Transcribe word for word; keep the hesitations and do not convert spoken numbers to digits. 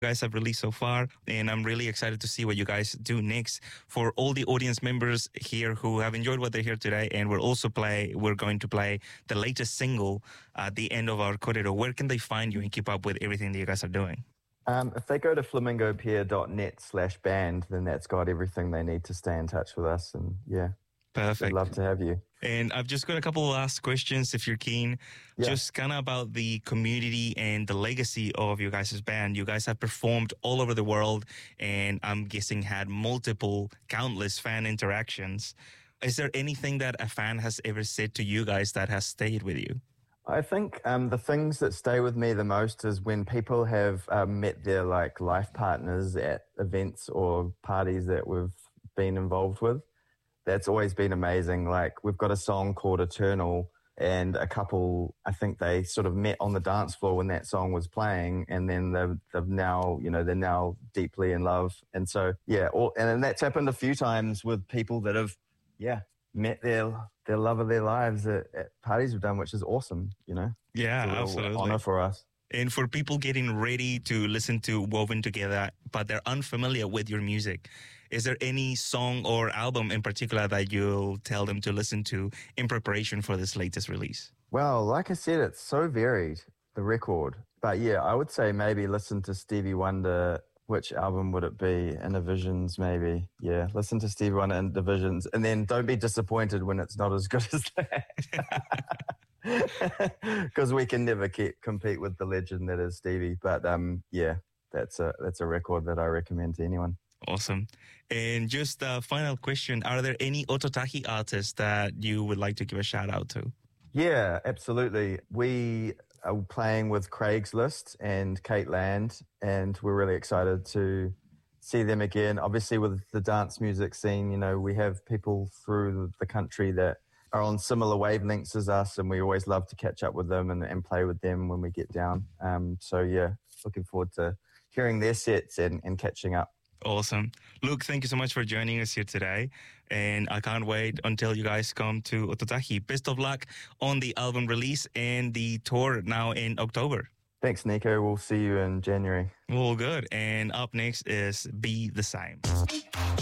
guys have released so far, and I'm really excited to see what you guys do next. For all the audience members here who have enjoyed what they hear today, and we're also play, we're going to play the latest single at the end of our corridor. Where can they find you and keep up with everything that you guys are doing? Um, if they go to flamingopier.net slash band, then that's got everything they need to stay in touch with us. And yeah, perfect. I'd love to have you. And I've just got a couple of last questions, if you're keen. Yeah. Just kind of about the community and the legacy of your guys' band. You guys have performed all over the world, and I'm guessing had multiple, countless fan interactions. Is there anything that a fan has ever said to you guys that has stayed with you? I think um, the things that stay with me the most is when people have um, met their like life partners at events or parties that we've been involved with. That's always been amazing. Like, we've got a song called Eternal, and a couple, I think they sort of met on the dance floor when that song was playing, and then they've, they've now, you know, they're now deeply in love. And so, yeah, all, and, and that's happened a few times with people that have, yeah, met their their love of their lives at, at parties we've done, which is awesome, you know? Yeah, it's a absolutely. honor for us. And for people getting ready to listen to Woven Together, but they're unfamiliar with your music, is there any song or album in particular that you'll tell them to listen to in preparation for this latest release? Well, like I said, it's so varied, the record. But yeah, I would say maybe listen to Stevie Wonder. Which album would it be? Innervisions, maybe. Yeah, listen to Stevie Wonder and Innervisions, and then don't be disappointed when it's not as good as that. Because we can never keep, compete with the legend that is Stevie. But um, yeah, that's a that's a record that I recommend to anyone. Awesome. And just a final question, are there any Ōtautahi artists that you would like to give a shout out to? Yeah, absolutely. We are playing with Craigslist and Kate Land, and we're really excited to see them again. Obviously, with the dance music scene, you know, we have people through the country that are on similar wavelengths as us, and we always love to catch up with them and, and play with them when we get down. Um, so, yeah, looking forward to hearing their sets and, and catching up. Awesome. Luke, thank you so much for joining us here today. And I can't wait until you guys come to Ōtautahi. Best of luck on the album release and the tour now in October. Thanks, Nico. We'll see you in January. All good. And up next is Be the Same.